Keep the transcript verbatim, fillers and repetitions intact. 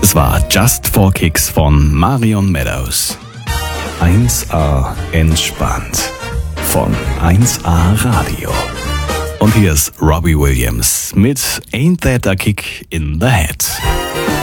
Das war Just for Kicks von Marion Meadows. eins A entspannt von eins A Radio. Und hier ist Robbie Williams mit Ain't That a Kick in the Head.